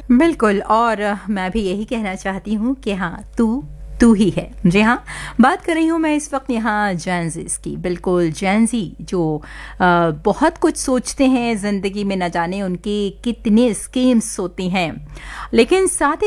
बिल्कुल और मैं भी यही कहना चाहती हूँ कि हाँ, तू ही है। जी हाँ, बात कर रही हूँ मैं इस वक्त यहाँ जेनज़ीज़ की। बिल्कुल जेनज़ी जो बहुत कुछ सोचते हैं ज़िंदगी में, न जाने उनकी कितनी स्कीम्स होती हैं, लेकिन साथ ही